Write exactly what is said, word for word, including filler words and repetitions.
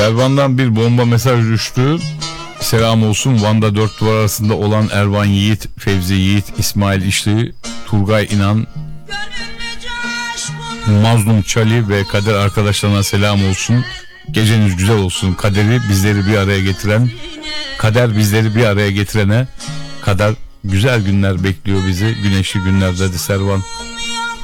Servan'dan bir bomba mesaj düştü. Selam olsun Van'da dört duvar arasında olan Ervan Yiğit, Fevzi Yiğit, İsmail İşli, Turgay İnan, Mazlum Çali ve Kader arkadaşlarına selam olsun. Geceniz güzel olsun. Kaderi bizleri bir araya getiren, kader bizleri bir araya getirene kadar güzel günler bekliyor bizi. Güneşli günler dedi Servan.